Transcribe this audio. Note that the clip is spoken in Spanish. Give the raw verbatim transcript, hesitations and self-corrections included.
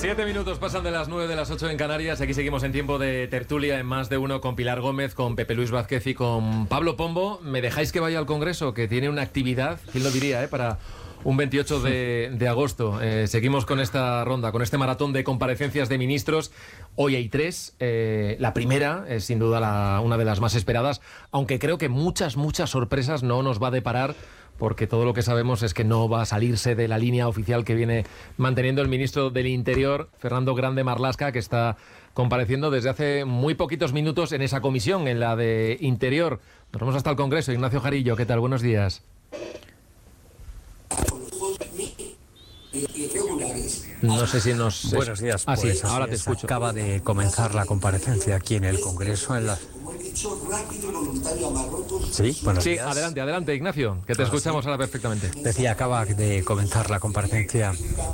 Siete minutos pasan de las nueve de las ocho en Canarias. Aquí seguimos en tiempo de tertulia en Más de Uno con Pilar Gómez, con Pepe Luis Vázquez y con Pablo Pombo. ¿Me dejáis que vaya al Congreso? Que tiene una actividad, quién lo diría, eh, para un veintiocho de, de agosto. Eh, seguimos con esta ronda, con este maratón de comparecencias de ministros. Hoy hay tres. Eh, la primera es sin duda la, una de las más esperadas, aunque creo que muchas, muchas sorpresas no nos va a deparar, porque todo lo que sabemos es que no va a salirse de la línea oficial que viene manteniendo el ministro del Interior, Fernando Grande Marlaska, que está compareciendo desde hace muy poquitos minutos en esa comisión, en la de Interior. Nos vamos hasta el Congreso. Ignacio Jarillo, ¿qué tal? Buenos días. No sé si nos... Buenos días. Ah, pues, sí, ahora te escucho. Acaba de comenzar la comparecencia aquí en el Congreso. En la... Sí, buenos sí, días. adelante, adelante, Ignacio, que te Ahora escuchamos sí. ahora perfectamente. Decía, acaba de comenzar la comparecencia